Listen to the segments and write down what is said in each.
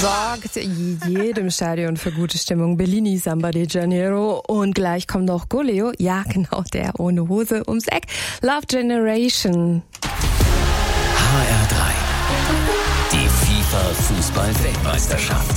sorgt jedem Stadion für gute Stimmung. Bellini, Samba de Janeiro. Und gleich kommt noch Goleo. Ja, genau, der ohne Hose ums Eck. Love Generation. HR3. Die FIFA-Fußball-Weltmeisterschaft.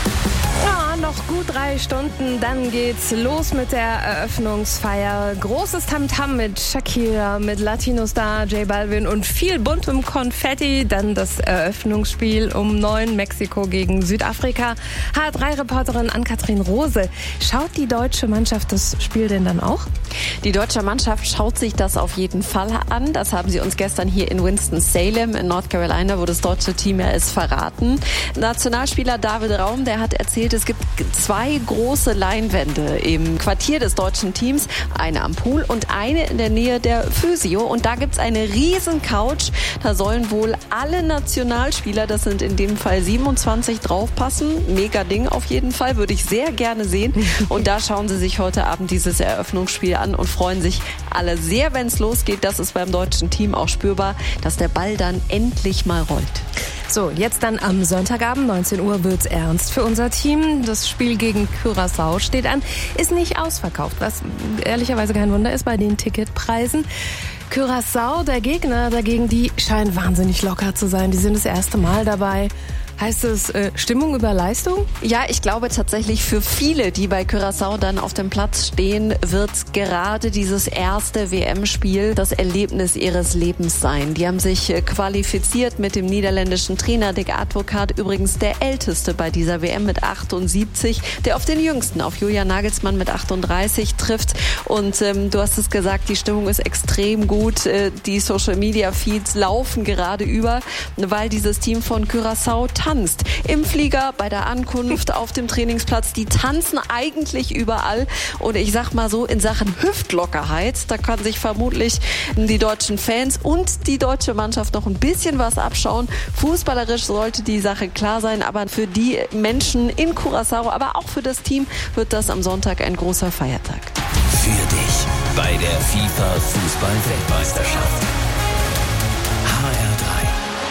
Ja, noch gut 3 Stunden, dann geht's los mit der Eröffnungsfeier. Großes Tamtam mit Shakira, mit Latino-Star J Balvin und viel buntem Konfetti. Dann das Eröffnungsspiel um 9, Mexiko gegen Südafrika. HR3-Reporterin Ann-Kathrin Rose. Schaut die deutsche Mannschaft das Spiel denn dann auch? Die deutsche Mannschaft schaut sich das auf jeden Fall an. Das haben sie uns gestern hier in Winston-Salem in North Carolina, wo das deutsche Team ja ist, verraten. Nationalspieler David Raum, der hat erzählt, es gibt 2 große Leinwände im Quartier des deutschen Teams. Eine am Pool und eine in der Nähe der Physio. Und da gibt's eine riesen Couch. Da sollen wohl alle Nationalspieler, das sind in dem Fall 27, draufpassen. Mega Ding auf jeden Fall, würde ich sehr gerne sehen. Und da schauen sie sich heute Abend dieses Eröffnungsspiel an und freuen sich alle sehr, wenn es losgeht. Das ist beim deutschen Team auch spürbar, dass der Ball dann endlich mal rollt. So, jetzt dann am Sonntagabend, 19 Uhr, wird's ernst für unser Team. Das Spiel gegen Curaçao steht an, ist nicht ausverkauft, was ehrlicherweise kein Wunder ist bei den Ticketpreisen. Curaçao, der Gegner dagegen, die scheinen wahnsinnig locker zu sein. Die sind das erste Mal dabei. Heißt es Stimmung über Leistung? Ja, ich glaube tatsächlich für viele, die bei Curaçao dann auf dem Platz stehen, wird gerade dieses erste WM-Spiel das Erlebnis ihres Lebens sein. Die haben sich qualifiziert mit dem niederländischen Trainer Dick Advocaat, übrigens der älteste bei dieser WM mit 78, der auf den jüngsten, auf Julian Nagelsmann mit 38 trifft. Und du hast es gesagt, die Stimmung ist extrem gut. Die Social-Media-Feeds laufen gerade über, weil dieses Team von Curaçao tanzt. Im Flieger, bei der Ankunft, auf dem Trainingsplatz. Die tanzen eigentlich überall. Und ich sag mal so, in Sachen Hüftlockerheit, da können sich vermutlich die deutschen Fans und die deutsche Mannschaft noch ein bisschen was abschauen. Fußballerisch sollte die Sache klar sein, aber für die Menschen in Curaçao, aber auch für das Team, wird das am Sonntag ein großer Feiertag. Für dich bei der FIFA-Fußball-Weltmeisterschaft.